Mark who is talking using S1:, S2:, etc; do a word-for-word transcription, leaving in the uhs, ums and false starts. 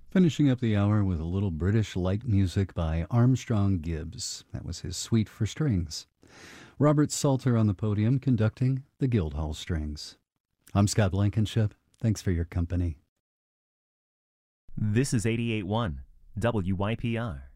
S1: Finishing up the hour with a little British light music by Armstrong Gibbs. That was his Suite for Strings. Robert Salter on the podium conducting the Guildhall Strings. I'm Scott Blankenship. Thanks for your company.
S2: This is eighty-eight point one W Y P R.